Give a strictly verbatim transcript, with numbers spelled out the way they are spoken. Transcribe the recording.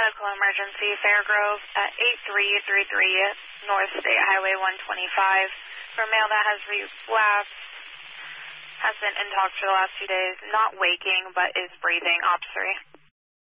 medical emergency, Fairgrove at eight three three three North State Highway one twenty-five. For a male that has relapsed, has been intox for the last few days, not waking, but is breathing. Ops three.